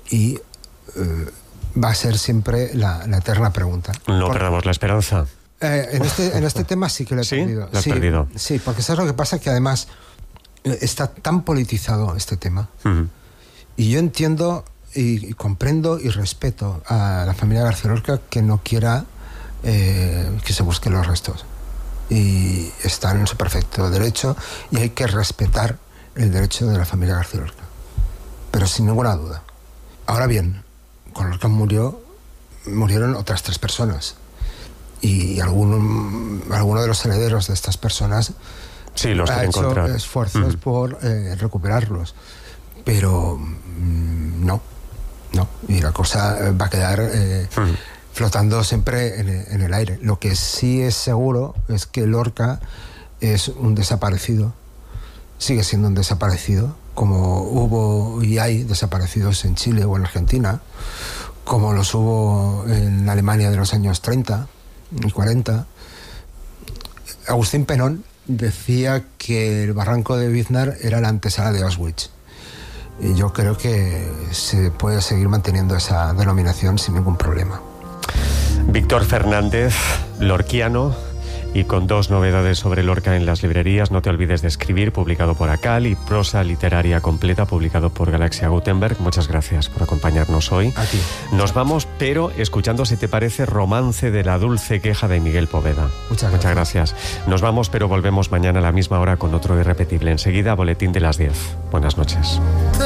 y va a ser siempre la eterna pregunta. No perdamos la esperanza. En este tema sí que lo he perdido. ¿Lo has perdido? Sí, porque ¿sabes lo que pasa? Que además está tan politizado este tema. Uh-huh. Y yo entiendo y comprendo y respeto a la familia García Lorca que no quiera que se busquen los restos. Y están en su perfecto derecho y hay que respetar el derecho de la familia García Lorca. Pero sin ninguna duda. Ahora bien, con Lorca murieron otras 3 personas. Y alguno de los herederos de estas personas los ha hecho encontrar esfuerzos por recuperarlos. Pero no. Y la cosa va a quedar flotando siempre en el aire. Lo que sí es seguro es que Lorca es un desaparecido. Sigue siendo un desaparecido, como hubo y hay desaparecidos en Chile o en Argentina, como los hubo en Alemania de los años 30 y 40. Agustín Penón decía que el barranco de Biznar era la antesala de Auschwitz. Y yo creo que se puede seguir manteniendo esa denominación sin ningún problema. Víctor Fernández, lorquiano, y con 2 novedades sobre Lorca en las librerías. No te olvides de escribir, publicado por ACAL, y Prosa literaria completa, publicado por Galaxia Gutenberg. Muchas gracias por acompañarnos hoy. A ti. Nos vamos, pero escuchando, si te parece, Romance de la dulce queja de Miguel Poveda. Muchas gracias. Nos vamos, pero volvemos mañana a la misma hora con otro irrepetible. Enseguida, boletín de las 10. Buenas noches.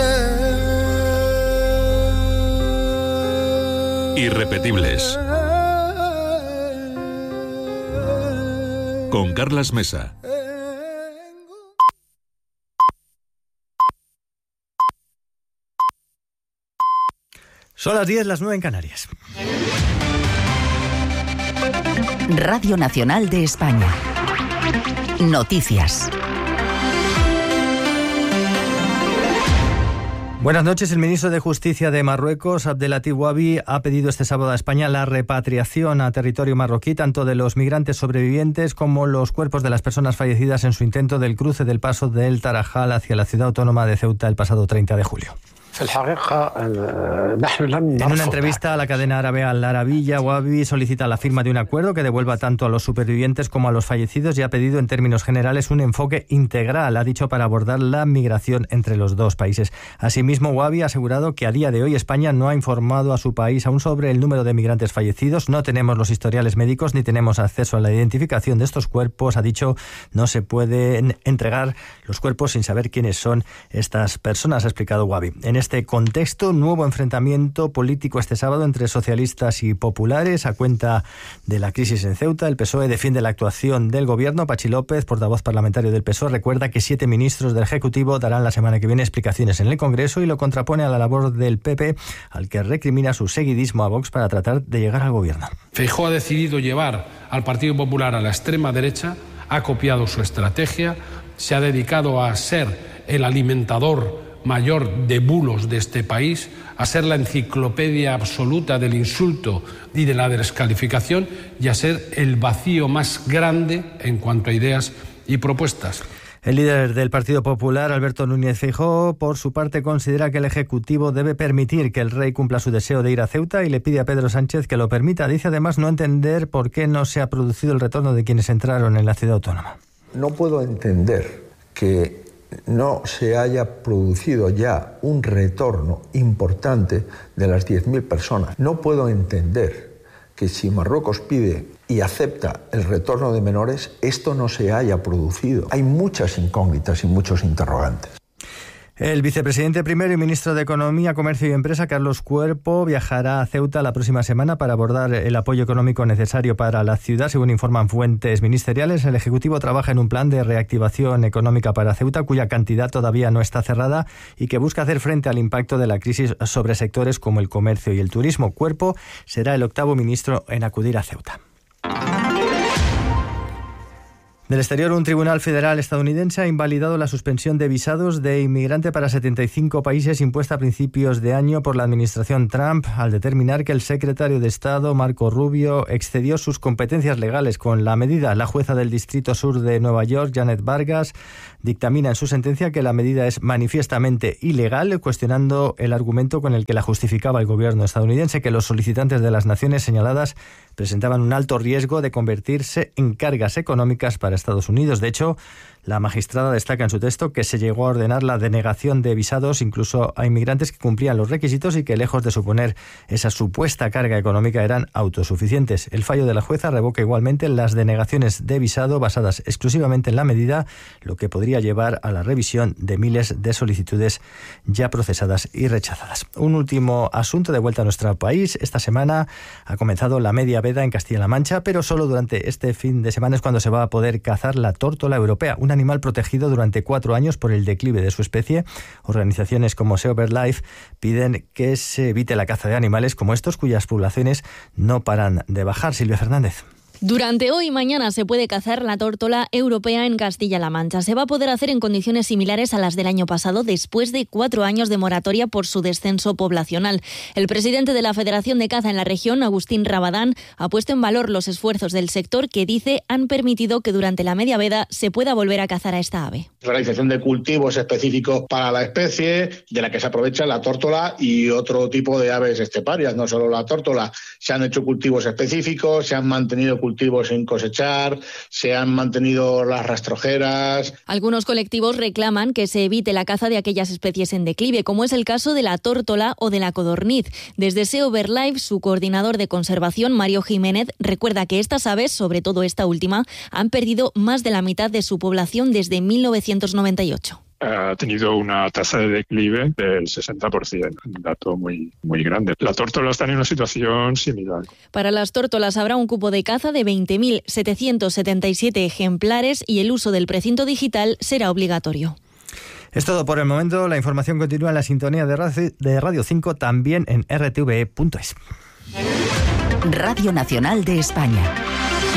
Irrepetibles. Con Carlas Mesa. Son las 10, las 9 en Canarias. Radio Nacional de España. Noticias. Buenas noches. El ministro de Justicia de Marruecos, Abdelatif Wabi, ha pedido este sábado a España la repatriación a territorio marroquí tanto de los migrantes sobrevivientes como los cuerpos de las personas fallecidas en su intento del cruce del paso del Tarajal hacia la ciudad autónoma de Ceuta el pasado 30 de julio. En una entrevista a la cadena árabe Al Arabiya, Wabi solicita la firma de un acuerdo que devuelva tanto a los supervivientes como a los fallecidos y ha pedido en términos generales un enfoque integral, ha dicho, para abordar la migración entre los dos países. Asimismo, Wabi ha asegurado que a día de hoy España no ha informado a su país aún sobre el número de migrantes fallecidos, no tenemos los historiales médicos ni tenemos acceso a la identificación de estos cuerpos. Ha dicho, no se pueden entregar los cuerpos sin saber quiénes son estas personas, ha explicado Wabi. En este contexto, nuevo enfrentamiento político este sábado entre socialistas y populares a cuenta de la crisis en Ceuta. El PSOE defiende la actuación del gobierno. Pachi López, portavoz parlamentario del PSOE, recuerda que 7 ministros del Ejecutivo darán la semana que viene explicaciones en el Congreso y lo contrapone a la labor del PP, al que recrimina su seguidismo a Vox para tratar de llegar al gobierno. Feijóo ha decidido llevar al Partido Popular a la extrema derecha, ha copiado su estrategia, se ha dedicado a ser el alimentador mayor de bulos de este país, a ser la enciclopedia absoluta del insulto y de la descalificación y a ser el vacío más grande en cuanto a ideas y propuestas. El líder del Partido Popular, Alberto Núñez Feijóo, por su parte considera que el Ejecutivo debe permitir que el rey cumpla su deseo de ir a Ceuta y le pide a Pedro Sánchez que lo permita. Dice además no entender por qué no se ha producido el retorno de quienes entraron en la ciudad autónoma. No puedo entender que no se haya producido ya un retorno importante de las 10.000 personas. No puedo entender que si Marruecos pide y acepta el retorno de menores, esto no se haya producido. Hay muchas incógnitas y muchos interrogantes. El vicepresidente primero y ministro de Economía, Comercio y Empresa, Carlos Cuerpo, viajará a Ceuta la próxima semana para abordar el apoyo económico necesario para la ciudad. Según informan fuentes ministeriales, el Ejecutivo trabaja en un plan de reactivación económica para Ceuta, cuya cantidad todavía no está cerrada y que busca hacer frente al impacto de la crisis sobre sectores como el comercio y el turismo. Cuerpo será el 8º ministro en acudir a Ceuta. Del exterior, un tribunal federal estadounidense ha invalidado la suspensión de visados de inmigrante para 75 países impuesta a principios de año por la administración Trump, al determinar que el secretario de Estado, Marco Rubio, excedió sus competencias legales con la medida. La jueza del Distrito Sur de Nueva York, Janet Vargas, dictamina en su sentencia que la medida es manifiestamente ilegal, cuestionando el argumento con el que la justificaba el gobierno estadounidense, que los solicitantes de las naciones señaladas presentaban un alto riesgo de convertirse en cargas económicas para Estados Unidos. De hecho, la magistrada destaca en su texto que se llegó a ordenar la denegación de visados incluso a inmigrantes que cumplían los requisitos y que, lejos de suponer esa supuesta carga económica, eran autosuficientes. El fallo de la jueza revoca igualmente las denegaciones de visado basadas exclusivamente en la medida, lo que podría llevar a la revisión de miles de solicitudes ya procesadas y rechazadas. Un último asunto de vuelta a nuestro país. Esta semana ha comenzado la media veda en Castilla-La Mancha, pero solo durante este fin de semana es cuando se va a poder cazar la tórtola europea, un animal protegido durante 4 años por el declive de su especie. Organizaciones como Sea BirdLife piden que se evite la caza de animales como estos, cuyas poblaciones no paran de bajar. Silvia Fernández. Durante hoy y mañana se puede cazar la tórtola europea en Castilla-La Mancha. Se va a poder hacer en condiciones similares a las del año pasado, después de 4 años de moratoria por su descenso poblacional. El presidente de la Federación de Caza en la región, Agustín Rabadán, ha puesto en valor los esfuerzos del sector que, dice, han permitido que durante la media veda se pueda volver a cazar a esta ave. Realización de cultivos específicos para la especie, de la que se aprovecha la tórtola y otro tipo de aves esteparias, no solo la tórtola. Se han hecho cultivos específicos, se han mantenido cultivos sin cosechar, se han mantenido las rastrojeras. Algunos colectivos reclaman que se evite la caza de aquellas especies en declive, como es el caso de la tórtola o de la codorniz. Desde Sea BirdLife, su coordinador de conservación, Mario Jiménez, recuerda que estas aves, sobre todo esta última, han perdido más de la mitad de su población desde 1998. Ha tenido una tasa de declive del 60%, un dato muy grande. La tórtola está en una situación similar. Para las tórtolas habrá un cupo de caza de 20.777 ejemplares y el uso del precinto digital será obligatorio. Es todo por el momento. La información continúa en la sintonía de Radio 5, también en rtve.es. Radio Nacional de España.